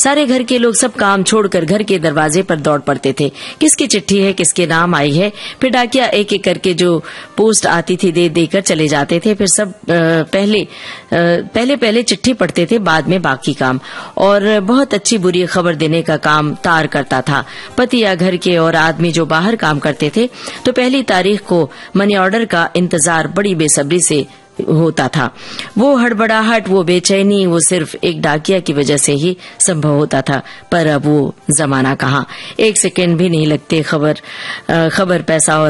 सारे घर के लोग सब काम छोड़कर घर के दरवाजे पर दौड़ पड़ते थे। किसकी चिट्ठी है, किसके नाम आई है। फिर डाकिया एक एक करके जो पोस्ट आती थी दे देकर चले जाते थे। फिर सब पहले चिट्ठी पढ़ते थे, बाद में बाकी काम। और बहुत अच्छी बुरी खबर देने का काम तार करता था। पति या घर के और आदमी जो बाहर काम करते थे तो पहली तारीख को मनी ऑर्डर का इंतजार बड़ी बेसब्री से होता था। वो हड़बड़ाहट, वो बेचैनी, वो सिर्फ एक डाकिया की वजह से ही संभव होता था। पर अब वो जमाना कहाँ, एक सेकेंड भी नहीं लगते खबर पैसा और